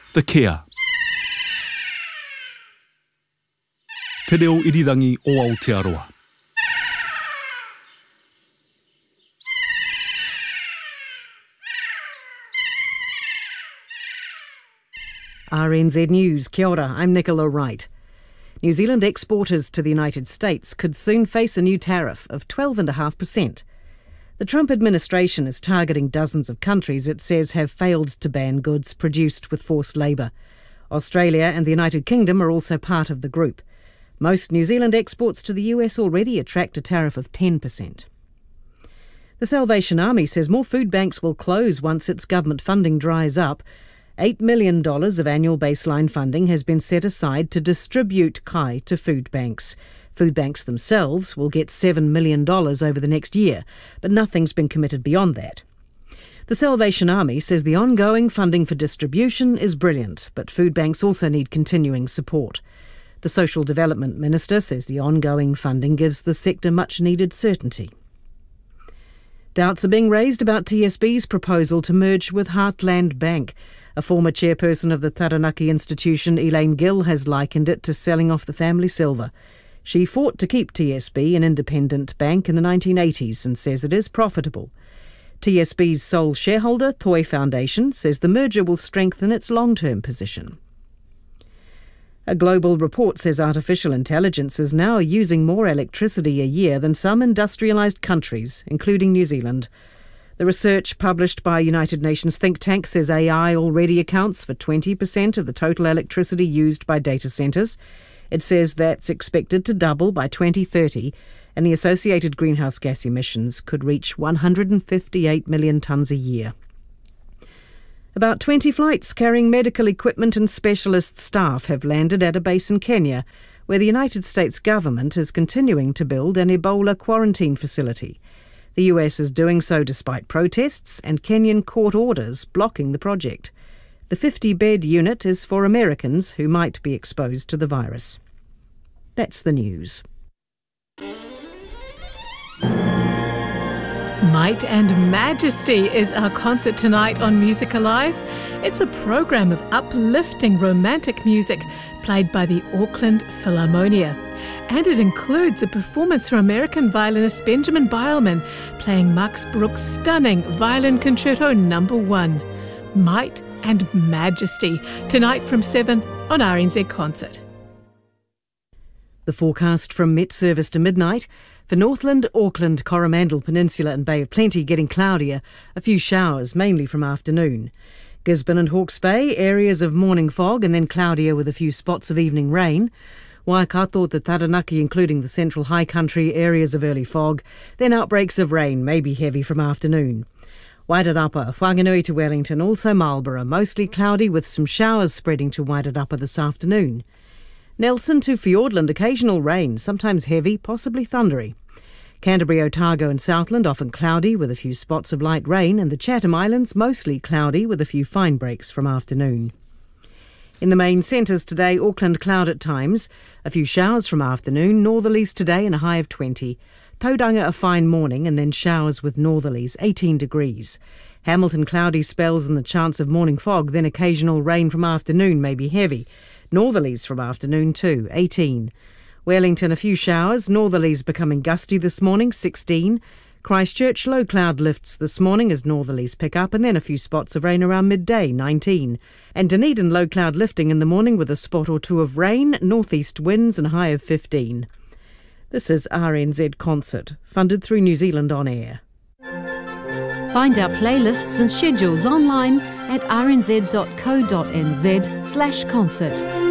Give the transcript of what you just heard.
The Care. Te reo irirangi o Aotearoa. RNZ News, kia ora, I'm Nicola Wright. New Zealand exporters to the United States could soon face a new tariff of 12.5%. The Trump administration is targeting dozens of countries it says have failed to ban goods produced with forced labour. Australia and the United Kingdom are also part of the group. Most New Zealand exports to the US already attract a tariff of 10%. The Salvation Army says more food banks will close once its government funding dries up. $8 million of annual baseline funding has been set aside to distribute kai to food banks. Food banks themselves will get $7 million over the next year, but nothing's been committed beyond that. The Salvation Army says the ongoing funding for distribution is brilliant, but food banks also need continuing support. The Social Development Minister says the ongoing funding gives the sector much-needed certainty. Doubts are being raised about TSB's proposal to merge with Heartland Bank. A former chairperson of the Taranaki institution, Elaine Gill, has likened it to selling off the family silver. She fought to keep TSB an independent bank in the 1980s and says it is profitable. TSB's sole shareholder, Toi Foundation, says the merger will strengthen its long-term position. A global report says artificial intelligence is now using more electricity a year than some industrialised countries, including New Zealand. The research published by a United Nations think tank says AI already accounts for 20% of the total electricity used by data centres. It says that's expected to double by 2030, and the associated greenhouse gas emissions could reach 158 million tonnes a year. About 20 flights carrying medical equipment and specialist staff have landed at a base in Kenya, where the United States government is continuing to build an Ebola quarantine facility. The US is doing so despite protests and Kenyan court orders blocking the project. The 50-bed unit is for Americans who might be exposed to the virus. That's the news. Might and Majesty is our concert tonight on Music Alive. It's a program of uplifting romantic music played by the Auckland Philharmonia. And it includes a performance from American violinist Benjamin Beilman playing Max Bruch's stunning Violin Concerto No. 1, Might and Majesty, tonight from 7 on RNZ Concert. The forecast from Met Service to midnight. For Northland, Auckland, Coromandel Peninsula and Bay of Plenty getting cloudier, a few showers, mainly from afternoon. Gisborne and Hawke's Bay, areas of morning fog and then cloudier with a few spots of evening rain. Waikato, the Taranaki, including the central high country, areas of early fog, then outbreaks of rain, maybe heavy from afternoon. Wairarapa, Whanganui to Wellington, also Marlborough, mostly cloudy with some showers spreading to Wairarapa this afternoon. Nelson to Fiordland, occasional rain, sometimes heavy, possibly thundery. Canterbury, Otago and Southland, often cloudy with a few spots of light rain, and the Chatham Islands mostly cloudy with a few fine breaks from afternoon. In the main centres today, Auckland cloud at times, a few showers from afternoon, northerlies today and a high of 20. Tauranga a fine morning and then showers with northerlies, 18 degrees. Hamilton cloudy spells and the chance of morning fog, then occasional rain from afternoon may be heavy. Northerlies from afternoon too, 18. Wellington a few showers, northerlies becoming gusty this morning, 16. Christchurch low cloud lifts this morning as northerlies pick up and then a few spots of rain around midday, 19. And Dunedin low cloud lifting in the morning with a spot or two of rain, northeast winds and a high of 15. This is RNZ Concert, funded through New Zealand On Air. Find our playlists and schedules online at rnz.co.nz/concert.